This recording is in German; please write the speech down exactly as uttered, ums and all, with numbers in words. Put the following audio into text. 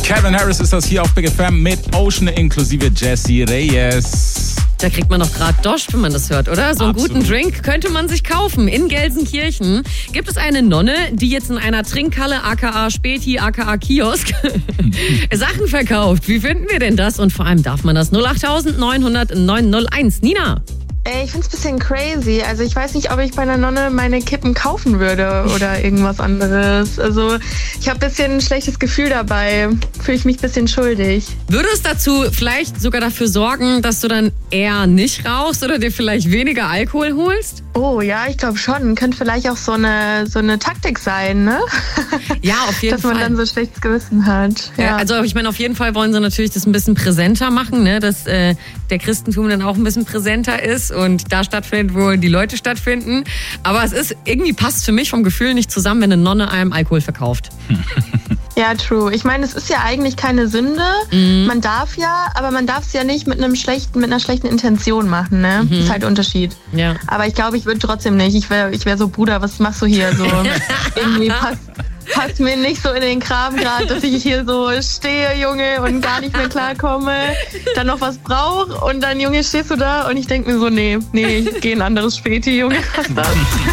Calvin Harris ist das hier auf Big F M mit Ocean inklusive Jessie Reyes. Da kriegt man doch gerade Dosch, wenn man das hört, oder? So einen Absolut. guten Drink könnte man sich kaufen. In Gelsenkirchen gibt es eine Nonne, die jetzt in einer Trinkhalle, aka Späti, aka Kiosk, Sachen verkauft. Wie finden wir denn das? Und vor allem darf man das? null acht neun null null neun null eins. Nina? Ich find's ein bisschen crazy. Also ich weiß nicht, ob ich bei einer Nonne meine Kippen kaufen würde oder irgendwas anderes. Also ich habe ein bisschen ein schlechtes Gefühl dabei. Fühle ich mich ein bisschen schuldig. Würde es dazu vielleicht sogar dafür sorgen, dass du dann eher nicht rauchst oder dir vielleicht weniger Alkohol holst? Oh ja, ich glaube schon. Könnte vielleicht auch so eine so eine Taktik sein, ne? Ja, auf jeden Dass man Fall. dann so schlechtes Gewissen hat. Ja. Ja, also ich meine, auf jeden Fall wollen sie natürlich das ein bisschen präsenter machen, ne? Dass äh, der Christentum dann auch ein bisschen präsenter ist und da stattfindet, wo die Leute stattfinden. Aber es ist irgendwie passt für mich vom Gefühl nicht zusammen, wenn eine Nonne einem Alkohol verkauft. Ja, true. Ich meine, es ist ja eigentlich keine Sünde. Mhm. Man darf ja, aber man darf es ja nicht mit einem schlechten, mit einer schlechten Intention machen, ne? Mhm. Das ist halt der Unterschied. Ja. Aber ich glaube, ich würde trotzdem nicht. Ich wäre ich wär so, Bruder, was machst du hier? So irgendwie passt, passt mir nicht so in den Kram gerade, dass ich hier so stehe, Junge, und gar nicht mehr klarkomme, dann noch was brauche und dann, Junge, stehst du da und ich denke mir so, nee, nee, ich gehe ein anderes Späti, Junge, was das?